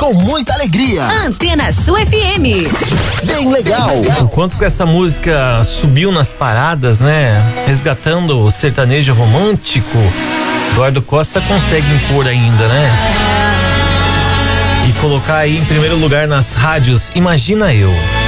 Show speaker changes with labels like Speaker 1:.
Speaker 1: com muita alegria.
Speaker 2: Antena Sul FM.
Speaker 1: Bem legal.
Speaker 3: O quanto que essa música subiu nas paradas, né? Resgatando o sertanejo romântico. Eduardo Costa consegue impor ainda, né? E colocar aí em primeiro lugar nas rádios. Imagina eu.